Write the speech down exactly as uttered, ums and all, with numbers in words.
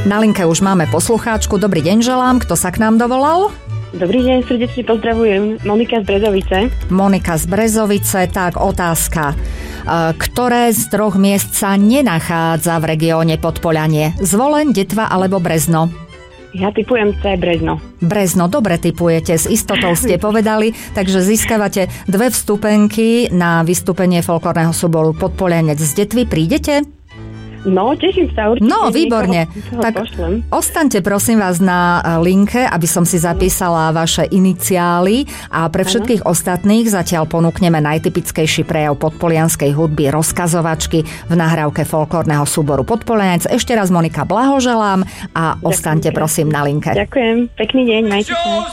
Na linke už máme poslucháčku. Dobrý deň želám. Kto sa k nám dovolal? Dobrý deň, srdečne pozdravujem. Monika z Brezovice. Monika z Brezovice, tak otázka. Ktoré z troch miest sa nenachádza v regióne Podpoľanie? Zvoleň, Detva alebo Brezno? Ja tipujem C, Brezno. Brezno, dobre tipujete, s istotou ste povedali, takže získavate dve vstupenky na vystúpenie folklórneho súboru Podpoľanec z Detvy. Prídete? No, teším sa určite. No, výborne. Niekoho, tak pošlem. Ostaňte prosím vás na linke, aby som si zapísala vaše iniciály a pre všetkých ano. Ostatných zatiaľ ponúkneme najtypickejší prejav podpolianskej hudby rozkazovačky v nahrávke folklórneho súboru Podpoľanec. Ešte raz Monika blahoželám a ostaňte prosím na linke. Ďakujem, pekný deň, majte sa.